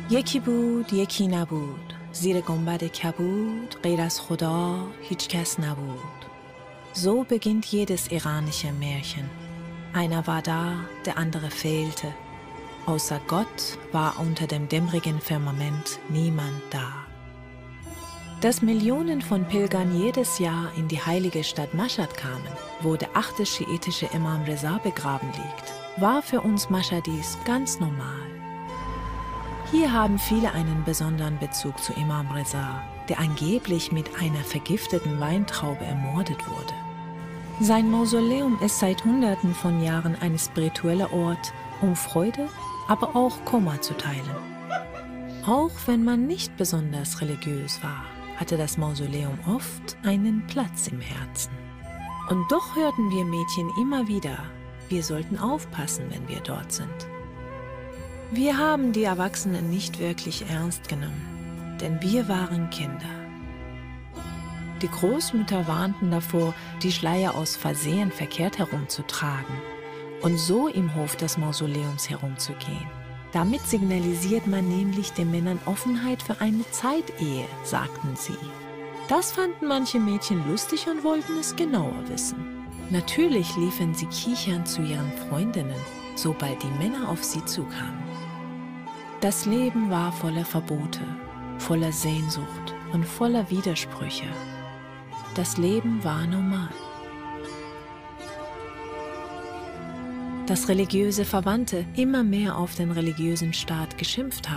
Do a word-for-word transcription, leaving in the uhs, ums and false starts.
یکی بود یکی نبود، زیر گنبد کبود غیر از خدا هیچ kes نبود. So beginnt jedes iranische Märchen. Einer war da, der andere fehlte. Außer Gott war unter dem dämmerigen Firmament niemand da. Dass Millionen von Pilgern jedes Jahr in die heilige Stadt Mashhad kamen, wo der achte schiitische Imam Reza begraben liegt, war für uns Mashhadis ganz normal. Hier haben viele einen besonderen Bezug zu Imam Reza, der angeblich mit einer vergifteten Weintraube ermordet wurde. Sein Mausoleum ist seit Hunderten von Jahren ein spiritueller Ort, um Freude, aber auch Kummer zu teilen. Auch wenn man nicht besonders religiös war, hatte das Mausoleum oft einen Platz im Herzen. Und doch hörten wir Mädchen immer wieder, wir sollten aufpassen, wenn wir dort sind. Wir haben die Erwachsenen nicht wirklich ernst genommen, denn wir waren Kinder. Die Großmütter warnten davor, die Schleier aus Versehen verkehrt herumzutragen und so im Hof des Mausoleums herumzugehen. Damit signalisiert man nämlich den Männern Offenheit für eine Zeitehe, sagten sie. Das fanden manche Mädchen lustig und wollten es genauer wissen. Natürlich liefen sie kichernd zu ihren Freundinnen, sobald die Männer auf sie zukamen. Das Leben war voller Verbote, voller Sehnsucht und voller Widersprüche. Das Leben war normal. Dass religiöse Verwandte immer mehr auf den religiösen Staat geschimpft haben,